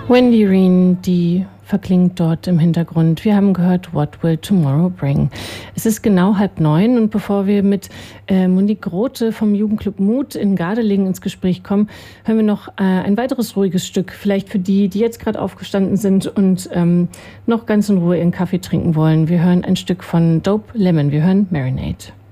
Wendy Reen, die verklingt dort im Hintergrund. Wir haben gehört, What Will Tomorrow Bring? Es ist genau 8:30 und bevor wir mit Monique Grote vom Jugendclub Mut in Gardelegen ins Gespräch kommen, hören wir noch ein weiteres ruhiges Stück. Vielleicht für die, die jetzt gerade aufgestanden sind und noch ganz in Ruhe ihren Kaffee trinken wollen. Wir hören ein Stück von Dope Lemon. Wir hören Marinade.